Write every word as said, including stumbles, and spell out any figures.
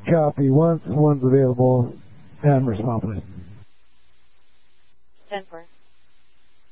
Copy. Once one's available, and respond, please. ten four.